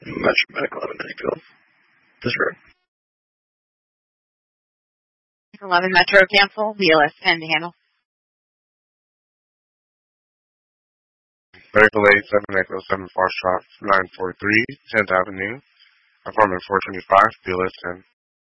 Metro Medical 11 Enfield. Disregard. 11 Metro cancel. BLS 10 to handle. Vehicle 87 Echo 7 Foxtrot 943 10th Avenue. Apartment 425. BLS 10.